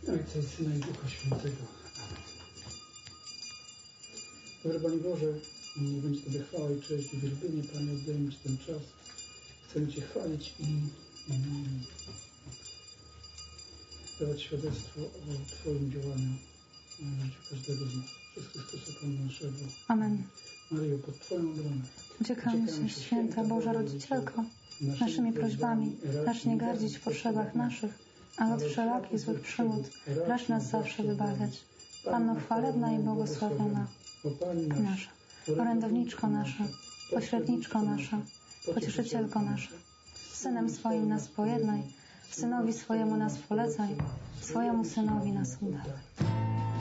Ojca i Syna i Ducha Świętego. Amen. Dobry Panie Boże, niech będzie Tobie chwała i cześć i wielbienie. Panie, oddajemy Ci ten czas. Chcemy Cię chwalić i dawać świadectwo o Twoim działaniu w życiu każdego z nas. Przez Chrystusa Pana naszego. Amen. Maryjo, pod Twoją obronę Uciekamy się, Święta Boża Rodzicielko, naszymi prośbami racz nie gardzić w potrzebach naszych, ale od wszelakich złych przygód racz nas zawsze wybawiać. Panno chwalebna i błogosławiona nasza, orędowniczko nasza, pośredniczko nasza, pocieszycielko nasza, Synem swoim nas pojednaj, Synowi swojemu nas polecaj, swojemu Synowi nas udawaj.